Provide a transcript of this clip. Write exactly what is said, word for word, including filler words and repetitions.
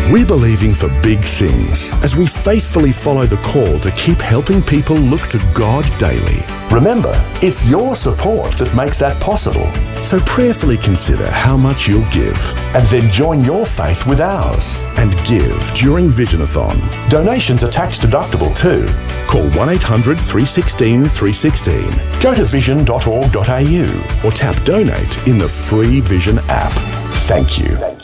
We're believing for big things as we faithfully follow the call to keep helping people look to God daily. Remember, it's your support that makes that possible. So prayerfully consider how much you'll give And then join your faith with ours. and give during Visionathon. Donations are tax deductible too. Call one eight hundred, three one six, three one six. Go to vision dot org dot a u. or tap donate in the free Vision app. Thank you.